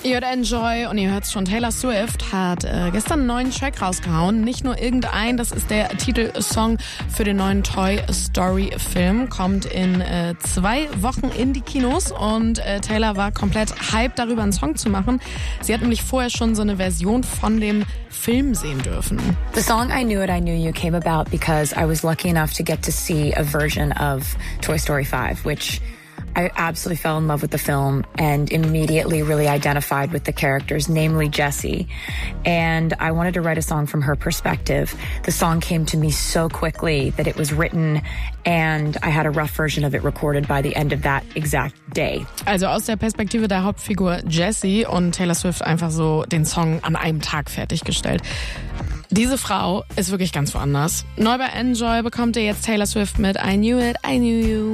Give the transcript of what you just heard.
Ihr hört Enjoy und ihr hört schon, Taylor Swift hat gestern einen neuen Track rausgehauen. Nicht nur irgendein, das ist der Titelsong für den neuen Toy Story Film. Kommt in 2 Wochen in die Kinos und Taylor war komplett hyped darüber, einen Song zu machen. Sie hat nämlich vorher schon so eine Version von dem Film sehen dürfen. The song I Knew You came about because I was lucky enough to get to see a version of Toy Story 5, which I absolutely fell in love with the film and immediately really identified with the characters, namely Jessie. And I wanted to write a song from her perspective. The song came to me so quickly that it was written and I had a rough version of it recorded by the end of that exact day. Also aus der Perspektive der Hauptfigur Jessie und Taylor Swift einfach so den Song an einem Tag fertiggestellt. Diese Frau ist wirklich ganz woanders. Neu bei Enjoy bekommt ihr jetzt Taylor Swift mit I Knew You.